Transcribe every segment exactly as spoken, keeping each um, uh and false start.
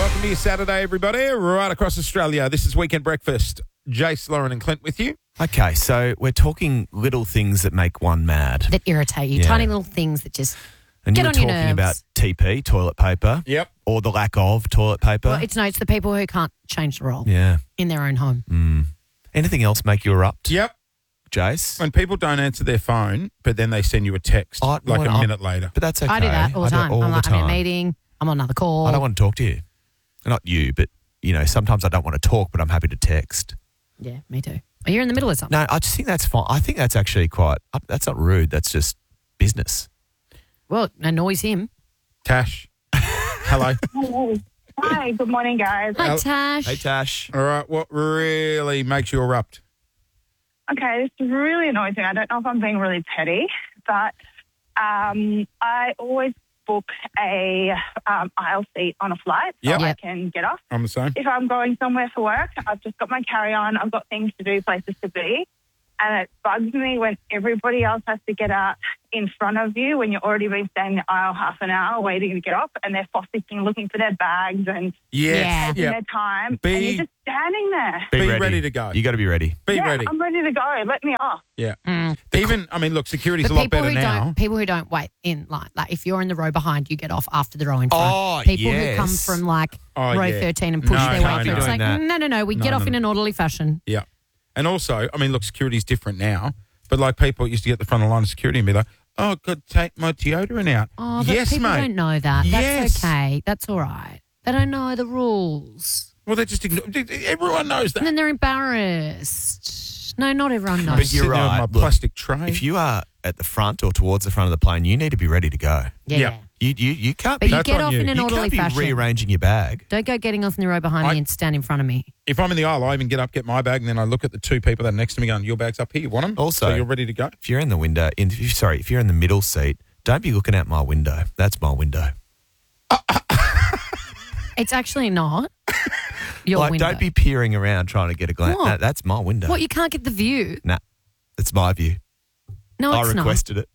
Welcome to your Saturday, everybody, right across Australia. This is Weekend Breakfast. Jace, Lauren and Clint with you. Okay, so we're talking little things that make one mad. That irritate you. Yeah. Tiny little things that just And get you were on your talking nerves. about T P, toilet paper. Yep. Or the lack of toilet paper. Well, it's no, it's the people who can't change the roll yeah. in their own home. Mm. Anything else make you erupt? Yep. Jace? When people don't answer their phone, but then they send you a text Oh, like well, a I'll- minute later. But that's okay. I do that all the time. all I'm the like, I'm in time. a meeting, I'm on another call. I don't want to talk to you. Not you, but, you know, sometimes I don't want to talk, but I'm happy to text. Yeah, me too. Oh, you're in the middle of something. No, I just think that's fine. I think that's actually quite, uh, that's not rude. That's just business. Well, it annoys him. Tash, hello. Hello. Hi, good morning, guys. Hi, Al- Tash. Hey, Tash. All right, what really makes you erupt? Okay, this really annoys me. I don't know if I'm being really petty, but um, I always book a um, aisle seat on a flight so Yep. I Yep. can get off. I'm the same. If I'm going somewhere for work, I've just got my carry-on, I've got things to do, places to be, and it bugs me when everybody else has to get out in front of you when you've already been standing in the aisle half an hour waiting to get off, and they're fussing, looking for their bags and Yes. Yeah. taking Yeah. their time, Be- and you're just standing there. Be ready to go. You got to be ready. Be yeah, ready. I'm ready to go. Let me off. Yeah. Mm. Even, I mean, look, security's But a lot people better who now. don't, people who don't wait in line, like if you're in the row behind, you get off after the row in front. Oh, people yes. who come from like Oh, row yeah. thirteen and push No, their no, way no. through. It's Doing like, that. no, no, no, we No, get no, off in no. an orderly fashion. Yeah. And also, I mean, look, security's different now, but like people used to get the front of the line of security and be like, oh, God, take my deodorant out. Oh, but yes, people mate. don't know that. Yes. That's okay. That's all right. They don't know the rules. Well, they just ignore. Everyone knows that. And then they're embarrassed. No, not everyone knows. But you're Sitting there on right. my Look, plastic tray. If you are at the front or towards the front of the plane, you need to be ready to go. yeah. Yeah. You you, you can't But be, you That's get on off you. in an you orderly can't be fashion. rearranging your bag. Don't go getting off in the row behind I- me and stand in front of me. If I'm in the aisle, I even get up, get my bag, and then I look at the two people that are next to me going, your bag's up here, you want them? Also- So you're ready to go? If you're in the window, in, if you- sorry, if you're in the middle seat, don't be looking out my window. That's my window. It's actually not your like, window. don't be peering around trying to get a glance. What? That, that's my window. What, you can't get the view? Nah, that's my view. No, I it's not. requested it.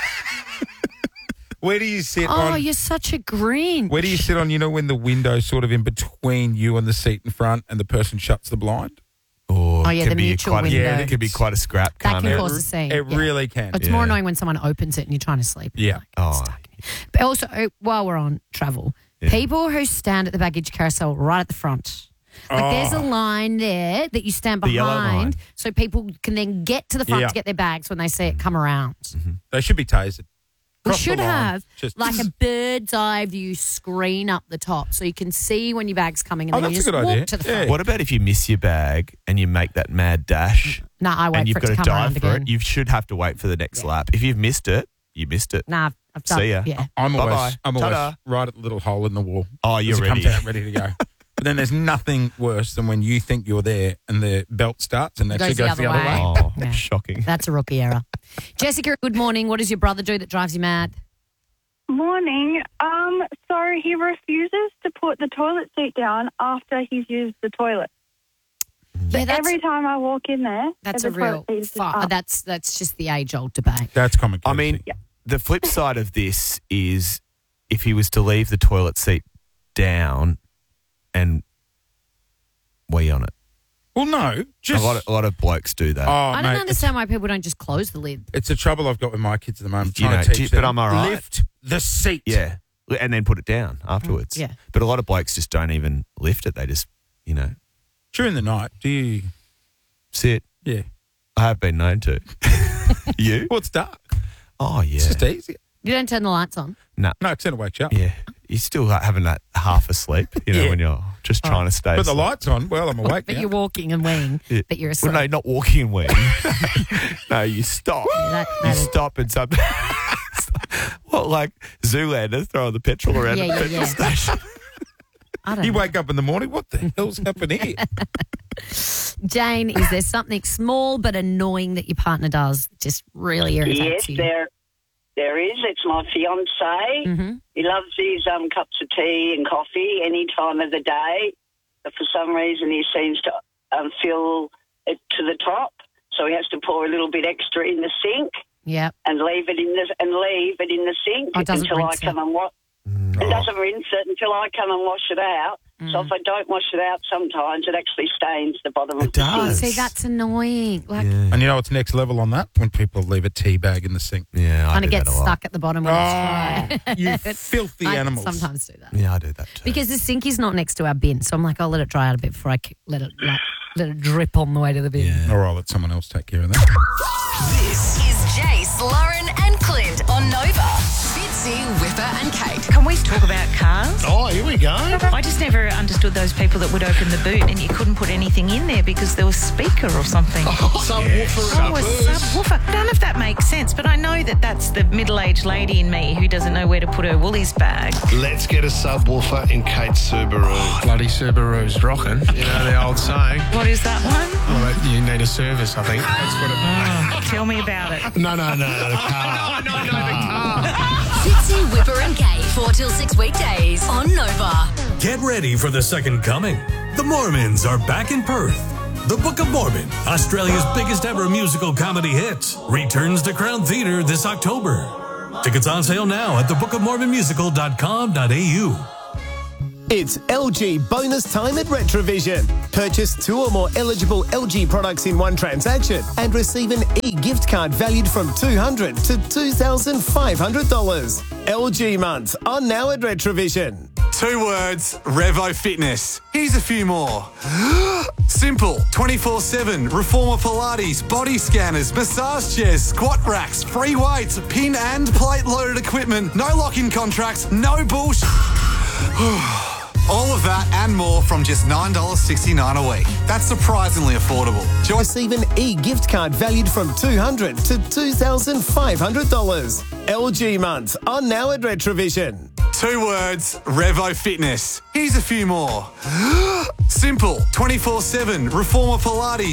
Where do you sit Oh, on... you're such a Grinch. Where do you sit on, you know, when the window's sort of in between you and the seat in front and the person shuts the blind? Or Oh, yeah, can the be mutual quite a, window. Yeah, it could be quite a scrap, That can't can it? cause a scene. It yeah. really can. It's Yeah. more annoying when someone opens it and you're trying to sleep. Yeah. Like, Oh, stuck. But also, uh, while we're on travel, Yeah. people who stand at the baggage carousel right at the front. Like Oh. there's a line there that you stand The yellow line. behind so people can then get to the front Yeah. to get their bags when they see it come around. They should be tasered. We Cross the should line. have Just- like a bird's eye view screen up the top so you can see when your bag's coming and Oh, then you that's a just good walk idea. to the Yeah. front. What about if you miss your bag and you make that mad dash No, I wait and you've for it got to to come dive around for again. it? You should have to wait for the next lap. If you've missed it, you missed it. Nah, I've, I've done See ya. Yeah. I'm always, Bye-bye. I'm always Ta-da. right at the little hole in the wall. Oh, as you're it ready. comes out ready to go. But then there's nothing worse than when you think you're there and the belt starts and actually Goes goes the the other other way. way. Oh, Yeah. shocking. That's a rookie error. Jessica, good morning. What does your brother do that drives you mad? Morning. Um, so he refuses to put the toilet seat down after he's used the toilet. Yeah, So that's, every time I walk in there, that's the a real toilet seat is just fi- up. That's that's just the age-old debate. That's common I courtesy. mean, the flip side of this is if he was to leave the toilet seat down and wee on it. well, no, just... A lot, of, a lot of blokes do that. oh, I don't mate, understand why people don't just close the lid. It's, it's the trouble I've got with my kids at the moment. You Trying know, to do you- teach but them, I'm all right. lift the seat. Yeah. And then put it down afterwards. Yeah. But a lot of blokes just don't even lift it. They just, you know, During the night, do you... sit. Yeah. I have been known to. You? Well, it's dark. Oh, yeah. It's just easier. You don't turn the lights on. No. No, because then it wakes you up. Yeah. You're still like, having that half asleep, you know, Yeah. when you're just trying to stay But the asleep. light's on. Well, I'm awake But now. you're walking and weeing, Yeah. but you're Well, asleep. no, not walking and weeing. No, you stop. That- You that is- stop and something. What, like Zoolander throwing the petrol around Yeah, the yeah, petrol yeah. station? I don't You know. wake up in the morning, what the hell's happening here? Jane, is there something small but annoying that your partner does that just really irritates Yes, you? there, there is. It's my fiance. Mm-hmm. He loves his um, cups of tea and coffee any time of the day, but for some reason he seems to um, fill it to the top, so he has to pour a little bit extra in the sink Yeah. and leave it in the and leave it in the sink Oh, it doesn't until I rinse it. come and wa- It doesn't rinse it until I come and wash it out. Mm. So if I don't wash it out, sometimes it actually stains the bottom of It the does. sink. See, that's annoying. Like, Yeah, And you know what's next level on that? When people leave a tea bag in the sink. yeah I kind do of gets that a lot. stuck at the bottom when Oh, it's dry. you filthy I animals. sometimes do that. Yeah, I do that too. Because the sink is not next to our bin, so I'm like, I'll let it dry out a bit before I k- let it like, let it drip on the way to the bin. Yeah. All right, let someone else take care of that. This is Jace, Lauren, and Clint on Nova. Fitzy, Whipper, and Kate. Can we talk about cars? Oh, here we go. I just never understood those people that would open the boot and you couldn't put anything in there because there was speaker or something. Subwoofer. Oh, a subwoofer. None of that makes sense, but I know that that's the middle-aged lady in me who doesn't know where to put her woolies bag. Let's get a subwoofer in Kate's Subaru. Bloody Subaru's rocking. You know the old saying. What is that one? Well, you need a service, I think. That's what it Tell me about it. No, no, no, the car. no, no, the car. Fitzy, Whipper, and Kate. four till six weekdays on Nova. Get ready for the second coming. The Mormons are back in Perth. The Book of Mormon, Australia's biggest ever musical comedy hit, returns to Crown Theatre this October. Tickets on sale now at the book of mormon musical dot com dot a u. It's L G bonus time at Retrovision. Purchase two or more eligible L G products in one transaction and receive an e-gift card valued from two hundred dollars to two thousand five hundred dollars. L G month on now at Retrovision. Two words, Revo Fitness. Here's a few more. Simple, twenty-four seven, Reformer Pilates, body scanners, massage chairs, squat racks, free weights, pin and plate loaded equipment, no lock-in contracts, no bullshit. All of that and more from just nine dollars sixty-nine a week. That's surprisingly affordable. Join- Receive an e-gift card valued from two hundred dollars to two thousand five hundred dollars. L G month on now at Retrovision. Two words, Revo Fitness. Here's a few more. Simple, twenty-four seven, Reformer Pilates,